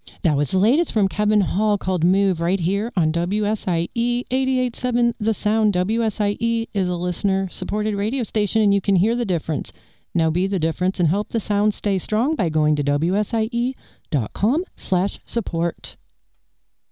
That was the latest from Kevin Hall called Move right here on WSIE 88.7 The Sound. WSIE is a listener-supported radio station, and you can hear the difference. Now be the difference and help the sound stay strong by going to WSIE.com/support.